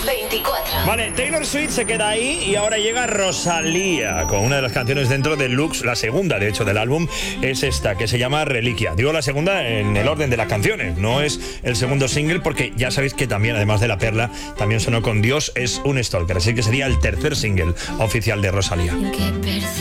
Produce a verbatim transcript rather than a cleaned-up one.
veinticuatro. Vale, Taylor Swift se queda ahí y ahora llega Rosalía con una de las canciones dentro del Lux, la segunda de hecho del álbum es esta, que se llama Reliquia. Digo la segunda en el orden de las canciones, no es el segundo single porque ya sabéis que también, además de La Perla, también sonó con Dios es un stalker, así que sería el tercer single oficial de Rosalía.